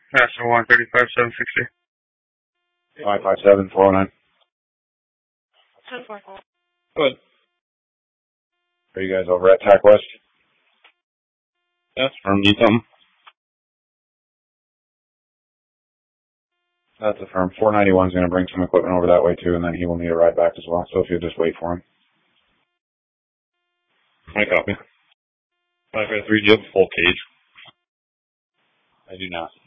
National 135, 760. 557, 409. 1044. Good. Are you guys over at TAC West? That's firm. Need something? That's a firm. 491 is going to bring some equipment over that way too, and then he will need a ride back as well. So if you'll just wait for him. I copy. 553, do you have a full cage? I do not.